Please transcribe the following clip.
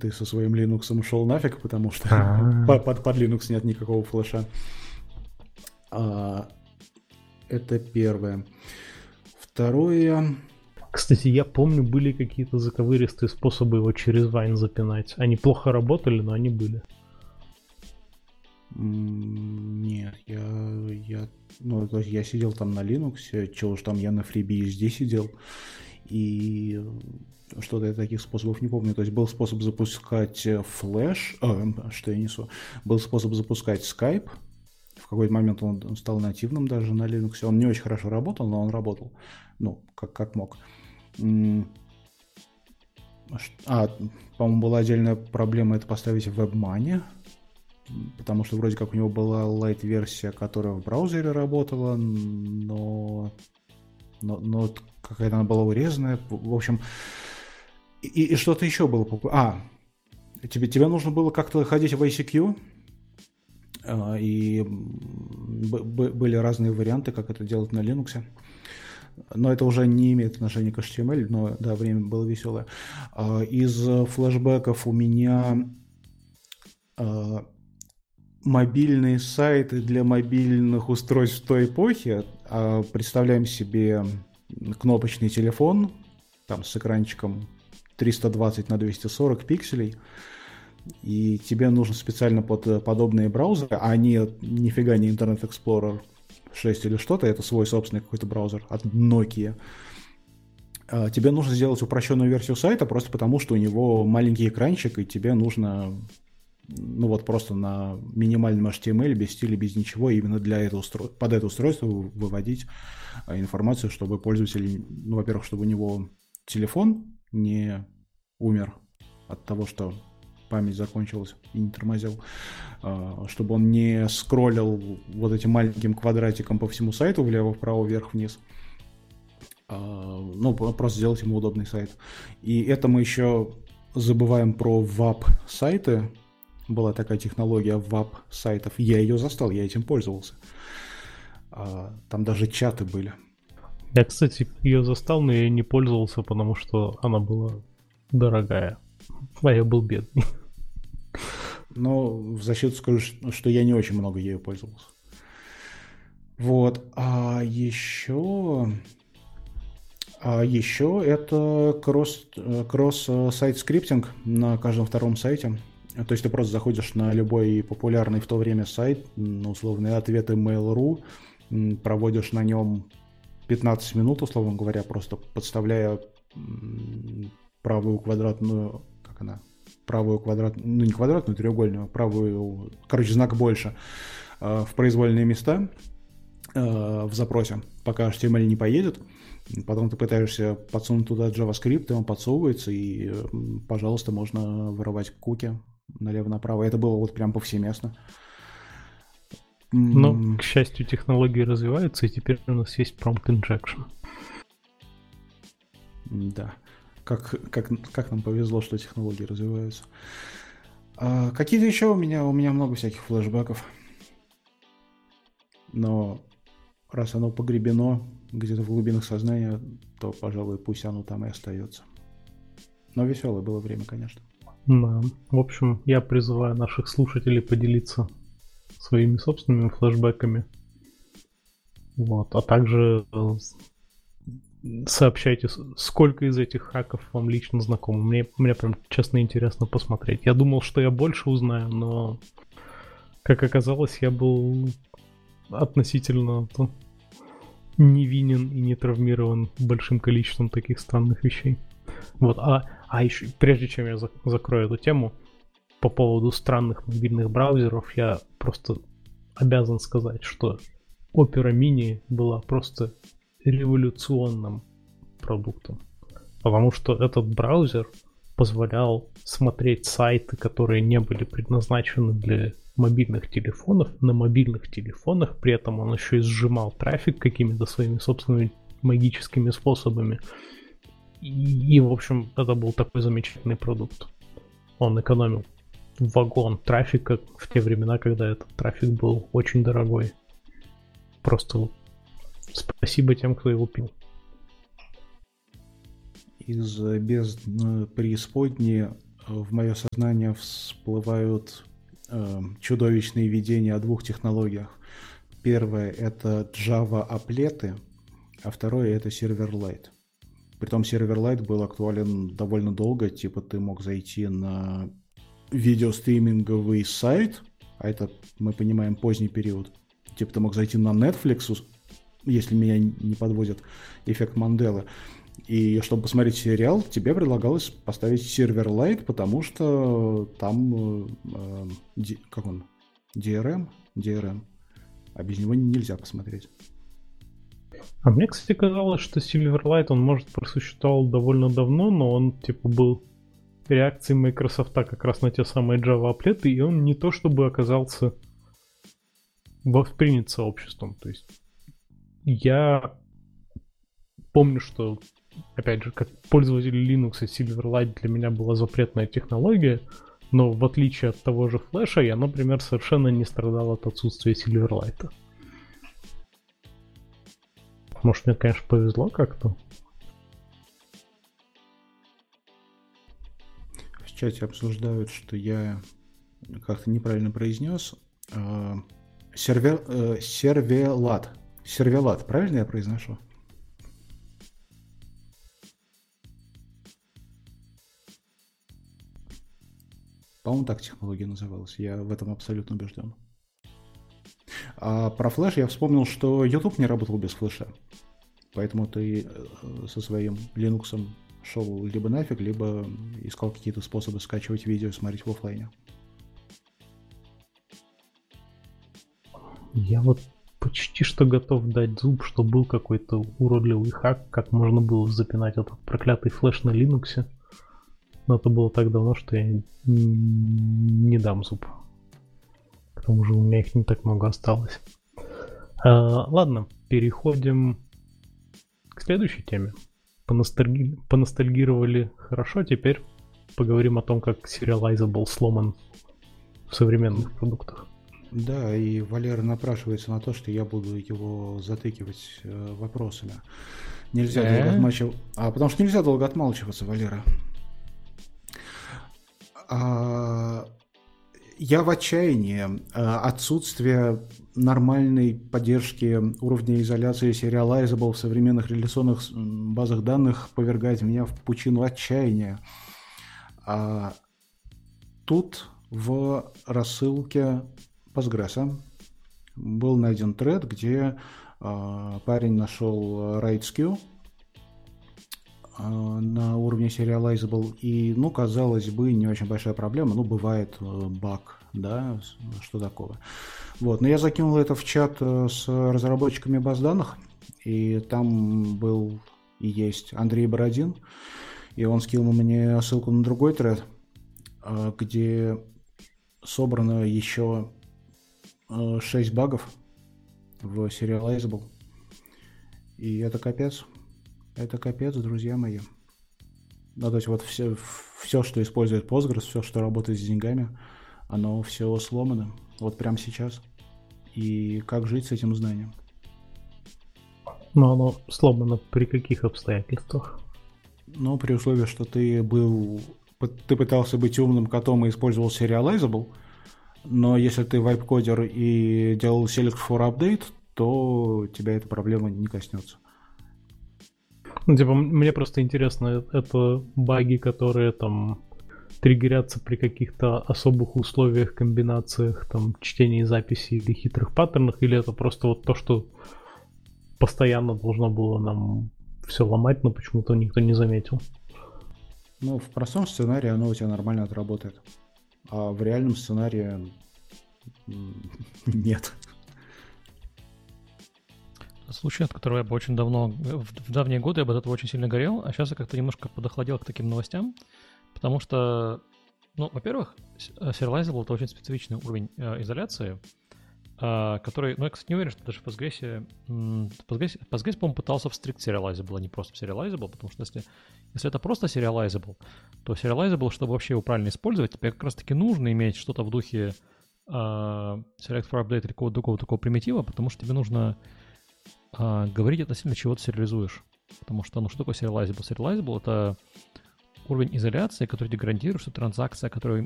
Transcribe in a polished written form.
ты со своим Linux ушел нафиг, потому что А. под Linux нет никакого флеша. Это первое. Второе... Кстати, я помню, были какие-то заковыристые способы его через Wine запинать. Они плохо работали, но они были. Нет, ну, то есть я сидел там на Linux, чего уж там, я на FreeBSD сидел, и что-то я таких способов не помню. То есть был способ запускать флеш, что я несу, был способ запускать Skype. В какой-то момент он стал нативным даже на Linux. Он не очень хорошо работал, но он работал. Ну, как мог. По-моему, была отдельная проблема это поставить в WebMoney, потому что вроде как у него была лайт-версия, которая в браузере работала, но какая-то она была урезанная. В общем, и что-то еще было. Тебе нужно было как-то ходить в ICQ, и были разные варианты, как это делать на Linux. Но это уже не имеет отношения к HTML, но да, время было веселое. Из флешбеков у меня мобильные сайты для мобильных устройств той эпохи. Представляем себе кнопочный телефон, там с экранчиком 320 на 240 пикселей, и тебе нужно специально под подобные браузеры, а они нифига не Internet Explorer 6 или что-то, это свой собственный какой-то браузер от Nokia. Тебе нужно сделать упрощенную версию сайта просто потому, что у него маленький экранчик, и тебе нужно просто на минимальном HTML, без стиля, без ничего, именно под это устройство выводить информацию, чтобы пользователь, во-первых, чтобы у него телефон не умер от того, что память закончилась и не тормозил, чтобы он не скроллил вот этим маленьким квадратиком по всему сайту влево, вправо, вверх, вниз. Просто сделать ему удобный сайт. И это мы еще забываем про WAP-сайты. Была такая технология WAP-сайтов. Я ее застал, я этим пользовался. Там даже чаты были. Я, кстати, ее застал, но я не пользовался, потому что она была дорогая. А я был бедный. Но в защиту скажу, что я не очень много ею пользовался. Вот. А еще это кросс-сайт скриптинг на каждом втором сайте. То есть ты просто заходишь на любой популярный в то время сайт, на условные ответы Mail.ru, проводишь на нем 15 минут, условно говоря, просто подставляя правую квадратную, не квадратную, треугольную, правую, знак больше в произвольные места в запросе, пока HTML не поедет. Потом ты пытаешься подсунуть туда JavaScript, и он подсовывается, и, пожалуйста, можно воровать куки налево-направо. Это было вот прям повсеместно. Но, к счастью, технологии развиваются, и теперь у нас есть prompt injection. Да. Как нам повезло, что технологии развиваются. Какие-то еще у меня много всяких флешбеков. Но раз оно погребено где-то в глубинах сознания, то, пожалуй, пусть оно там и остается. Но веселое было время, конечно. Да. В общем, я призываю наших слушателей поделиться своими собственными флешбеками. Вот. А также сообщайте, сколько из этих хаков вам лично знакомо. Мне прям честно интересно посмотреть. Я думал, что я больше узнаю, но, как оказалось, я был относительно невинен и не травмирован большим количеством таких странных вещей. Вот. А еще, прежде чем я закрою эту тему, по поводу странных мобильных браузеров, я просто обязан сказать, что Opera Mini была просто революционным продуктом. Потому что этот браузер позволял смотреть сайты, которые не были предназначены для мобильных телефонов, на мобильных телефонах. При этом он еще и сжимал трафик какими-то своими собственными магическими способами. И в общем, это был такой замечательный продукт. Он экономил вагон трафика в те времена, когда этот трафик был очень дорогой. Просто спасибо тем, кто его пил. Из бездны преисподней в мое сознание всплывают чудовищные видения о двух технологиях. Первое — это Java аплеты, а второе — это Silverlight. Притом Silverlight был актуален довольно долго, типа ты мог зайти на видеостриминговый сайт, а это, мы понимаем, поздний период. Типа ты мог зайти на Netflix, если меня не подводит эффект Манделы, и чтобы посмотреть сериал, тебе предлагалось поставить Silverlight, потому что там, как он, DRM, а без него нельзя посмотреть. А мне, кстати, казалось, что Silverlight, он, может, просуществовал довольно давно, но он, типа, был реакцией Microsoft как раз на те самые Java аплеты, и он не то чтобы оказался воспринят сообществом. То есть я помню, что, опять же, как пользователь Linux, Silverlight для меня была запретная технология, но в отличие от того же Flash, я, например, совершенно не страдал от отсутствия Silverlight. Может, мне, конечно, повезло как-то. В чате обсуждают, что я как-то неправильно произнес. Сервелат. Сервелат, правильно я произношу? По-моему, так технология называлась. Я в этом абсолютно убежден. А про флеш я вспомнил, что YouTube не работал без флеша. Поэтому ты со своим Linux шел либо нафиг, либо искал какие-то способы скачивать видео и смотреть в офлайне. Я вот почти что готов дать зуб, что был какой-то уродливый хак, как можно было запинать этот проклятый флеш на Linux. Но это было так давно, что я не дам зуб. К тому же у меня их не так много осталось. Ладно, переходим к следующей теме. Поностальгировали хорошо, теперь поговорим о том, как Serializable сломан в современных продуктах. Да, и Валера напрашивается на то, что я буду его затыкивать вопросами. Нельзя долго отмалчиваться. Потому что нельзя долго отмалчиваться, Валера. Я в отчаянии. Отсутствие нормальной поддержки уровня изоляции Serializable в современных реляционных базах данных повергает меня в пучину отчаяния. Тут в рассылке Postgres был найден тред, где парень нашел RightSkew на уровне Serializable, и, казалось бы, не очень большая проблема, бывает баг, да, что такого. Вот, но я закинул это в чат с разработчиками баз данных, и там был и есть Андрей Бородин, и он скинул мне ссылку на другой тред, где собрано еще 6 багов в Serializable, и это капец. Это капец, друзья мои. То есть вот все, что использует Postgres, все, что работает с деньгами, оно все сломано. Вот прямо сейчас. И как жить с этим знанием? Но оно сломано при каких обстоятельствах? При условии, что ты пытался быть умным котом и использовал Serializable, но если ты вайп-кодер и делал Select for Update, то тебя эта проблема не коснется. Мне просто интересно, это баги, которые там триггерятся при каких-то особых условиях, комбинациях, там, чтения и записи или хитрых паттернах, или это просто вот то, что постоянно должно было нам все ломать, но почему-то никто не заметил? В простом сценарии оно у тебя нормально отработает, а в реальном сценарии нет. Случай, от которого я бы очень давно, в давние годы я бы от этого очень сильно горел, а сейчас я как-то немножко подохладел к таким новостям, потому что, во-первых, Serializable — это очень специфичный уровень изоляции, который, я, кстати, не уверен, что даже в Postgres, по-моему, пытался в strict Serializable, а не просто в Serializable, потому что если это просто Serializable, то Serializable, чтобы вообще его правильно использовать, тебе как раз-таки нужно иметь что-то в духе Select for Update или какого-то такого примитива, потому что тебе нужно говорить относительно чего ты сериализуешь. Потому что, что такое Serializable? Serializable — это уровень изоляции, который тебе гарантирует, что транзакция, которая